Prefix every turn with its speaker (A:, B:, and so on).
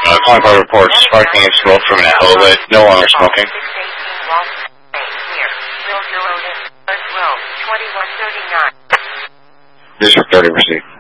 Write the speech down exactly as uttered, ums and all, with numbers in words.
A: Uh, calling by reports, sparking and smoke from an outlet, no longer smoking. District thirty, proceed.